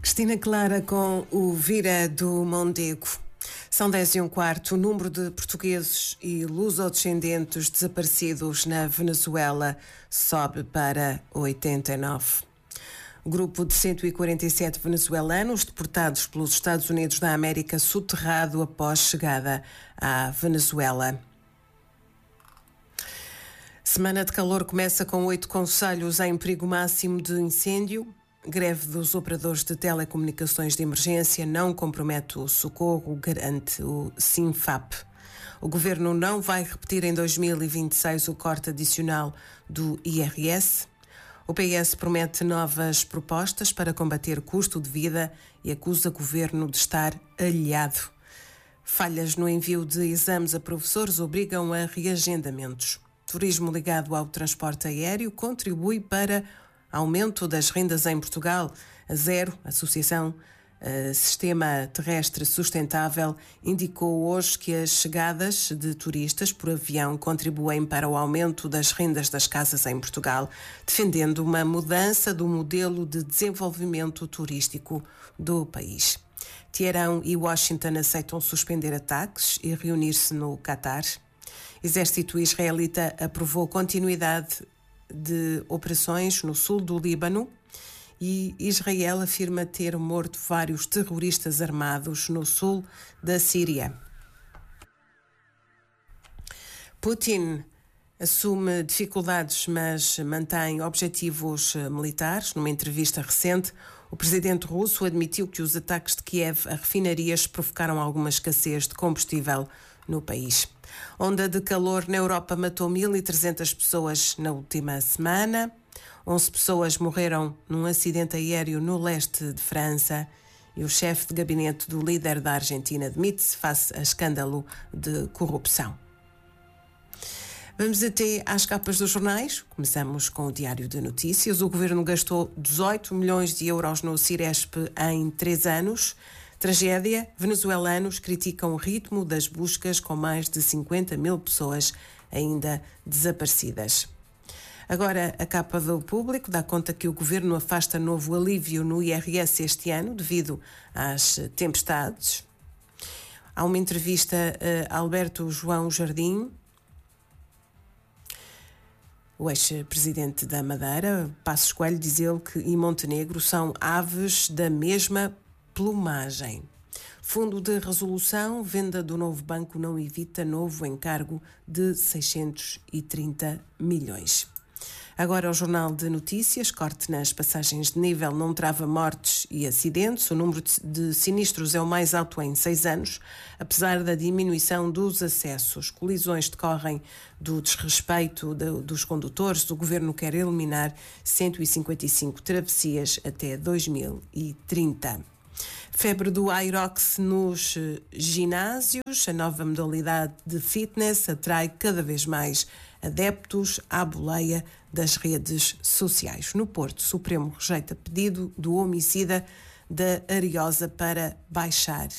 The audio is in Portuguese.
Cristina Clara com o Vira do Mondego. São 10h15. O número de portugueses e lusodescendentes desaparecidos na Venezuela sobe para 89. O grupo de 147 venezuelanos deportados pelos Estados Unidos da América soterrado após chegada à Venezuela. Semana de calor começa com 8 concelhos em perigo máximo de incêndio. Greve dos operadores de telecomunicações de emergência não compromete o socorro, garante o Sinfap. O governo não vai repetir em 2026 o corte adicional do IRS. O PS promete novas propostas para combater o custo de vida e acusa o governo de estar alheado. Falhas no envio de exames a professores obrigam a reagendamentos. Turismo ligado ao transporte aéreo contribui para aumento das rendas em Portugal. A Zero, Associação Sistema Terrestre Sustentável, indicou hoje que as chegadas de turistas por avião contribuem para o aumento das rendas das casas em Portugal, defendendo uma mudança do modelo de desenvolvimento turístico do país. Teherão e Washington aceitam suspender ataques e reunir-se no Catar. Exército israelita aprovou continuidade de operações no sul do Líbano e Israel afirma ter morto vários terroristas armados no sul da Síria. Putin assume dificuldades, mas mantém objetivos militares. Numa entrevista recente, o presidente russo admitiu que os ataques de Kiev a refinarias provocaram alguma escassez de combustível no país. Onda de calor na Europa matou 1.300 pessoas na última semana. 11 pessoas morreram num acidente aéreo no leste de França. E o chefe de gabinete do líder da Argentina demite-se face a escândalo de corrupção. Vamos até às capas dos jornais. Começamos com o Diário de Notícias. O governo gastou 18 milhões de euros no Ciresp em 3 anos. Tragédia: venezuelanos criticam o ritmo das buscas com mais de 50 mil pessoas ainda desaparecidas. Agora, a capa do Público dá conta que o governo afasta novo alívio no IRS este ano devido às tempestades. Há uma entrevista a Alberto João Jardim, o ex-presidente da Madeira. Passos Coelho diz ele que e Montenegro são aves da mesma plumagem. Fundo de resolução, venda do novo banco não evita novo encargo de 630 milhões. Agora o Jornal de Notícias, corte nas passagens de nível não trava mortes e acidentes. O número de sinistros é o mais alto em 6 anos, apesar da diminuição dos acessos. Colisões decorrem do desrespeito dos condutores. O governo quer eliminar 155 travessias até 2030. Febre do Aerox nos ginásios. A nova modalidade de fitness atrai cada vez mais adeptos à boleia das redes sociais. No Porto, o Supremo rejeita pedido do homicida da Ariosa para baixar